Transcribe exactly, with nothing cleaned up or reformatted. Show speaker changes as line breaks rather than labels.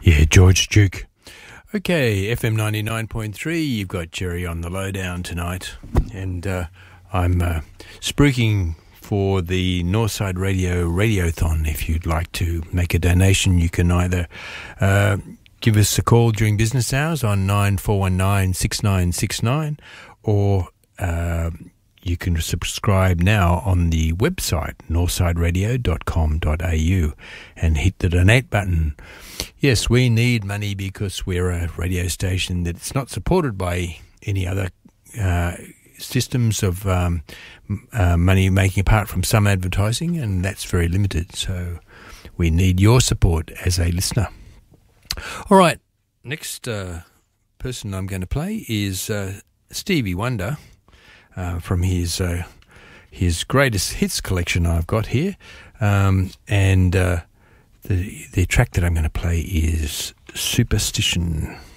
Yeah, George Duke. Okay, F M ninety-nine point three, you've got Jerry on the lowdown tonight. And uh, I'm uh, spruiking for the Northside Radio Radiothon. If you'd like to make a donation, you can either uh, give us a call during business hours on nine four one nine, six nine six nine, or uh, you can subscribe now on the website northside radio dot com dot a u and hit the donate button. Yes, we need money because we're a radio station that's not supported by any other uh, systems of um, uh, money making apart from some advertising, and that's very limited. So we need your support as a listener. All right, next uh, person I'm going to play is uh, Stevie Wonder uh, from his uh, his greatest hits collection I've got here, um, and uh, the the track that I'm going to play is Superstition.